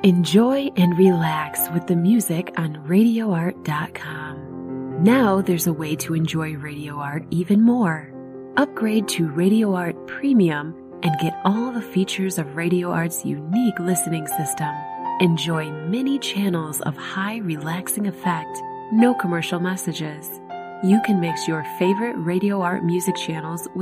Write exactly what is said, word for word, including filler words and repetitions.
Enjoy and relax with the music on radio art dot com. Now there's a way to enjoy Radio Art even more. Upgrade to Radio Art Premium and get all the features of Radio Art's unique listening system. Enjoy many channels of high relaxing effect, no commercial messages. You can mix your favorite Radio Art music channels with